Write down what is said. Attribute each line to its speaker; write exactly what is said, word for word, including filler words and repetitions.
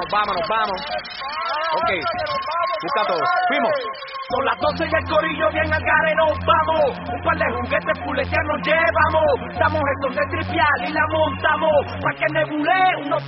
Speaker 1: vamos, nos vamos. Ok, busca todo. Fuimos.
Speaker 2: Son las doce y el corillo bien al gare nos vamos. Un par de juguetes fuleteados nos llevamos. Damos el son de tripial y la montamos. Pa' que nebule unos